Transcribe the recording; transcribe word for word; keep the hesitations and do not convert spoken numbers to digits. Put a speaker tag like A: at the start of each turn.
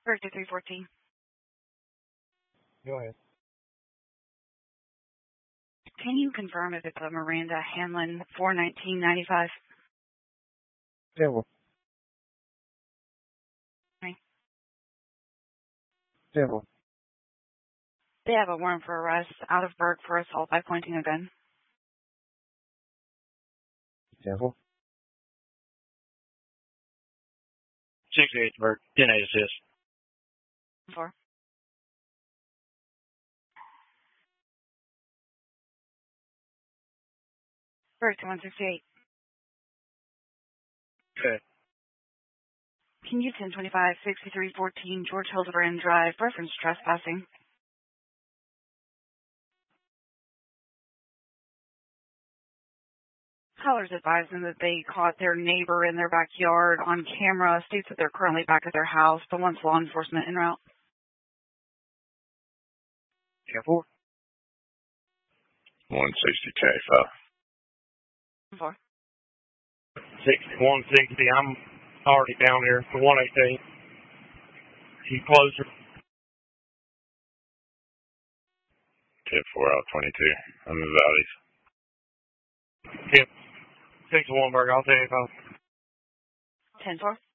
A: Director three fourteen.
B: Go ahead.
A: Can you confirm if it's a Miranda Hanlon four nineteen ninety-five?
B: Temple.
A: Right.
B: Temple.
A: They have a warrant for arrest out of Burke for assault by pointing a gun.
B: Temple.
C: sixty-eight Burke. ten eight assist.
A: Four. Burke to one sixty-eight.
C: Okay.
A: Can you ten twenty-five sixty-three fourteen George Hildebrand Drive, reference trespassing? Callers advising that they caught their neighbor in their backyard on camera, states that they're currently back at their house, but wants law enforcement en route.
C: ten four.
D: one sixty K five.
A: Four.
C: sixty-one sixty. I'm already down here for one eighteen. Keep closer.
D: ten four out twenty-two. I'm in Valleys.
C: Yep. six one Burke. I'll tell you if I'm.
A: ten four.